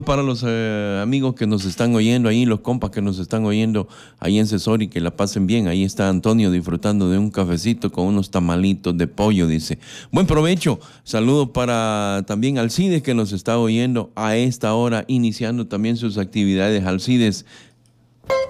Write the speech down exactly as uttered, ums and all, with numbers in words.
Para los eh, amigos que nos están oyendo ahí, los compas que nos están oyendo ahí en Sesori, que la pasen bien. Ahí está Antonio disfrutando de un cafecito con unos tamalitos de pollo, dice. Buen provecho. Saludos para también Alcides que nos está oyendo a esta hora, iniciando también sus actividades. Alcides,